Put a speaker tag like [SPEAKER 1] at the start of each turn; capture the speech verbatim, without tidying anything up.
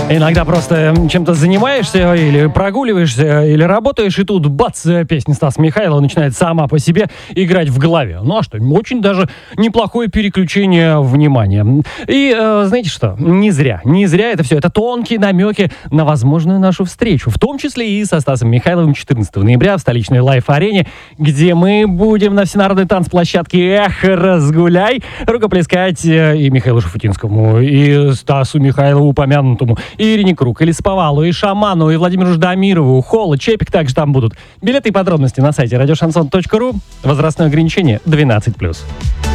[SPEAKER 1] Иногда просто чем-то занимаешься, или прогуливаешься, или работаешь, и тут бац, песня Стаса Михайлова начинает сама по себе играть в голове. Ну а что, очень даже неплохое переключение внимания. И э, знаете что, не зря, не зря это все, это тонкие намеки на возможную нашу встречу, в том числе и со Стасом Михайловым четырнадцатого ноября в столичной лайф-арене, где мы будем на всенародной танцплощадке «Эх, разгуляй» рукоплескать и Михаилу Шуфутинскому, и Стасу Михайлову упомянутому, и Ирине Круг, и Лесповалу, и Шаману, и Владимиру Ждамирову, Холл и Чепик также там будут. Билеты и подробности на сайте радиошансон точка ру. Возрастное ограничение двенадцать плюс.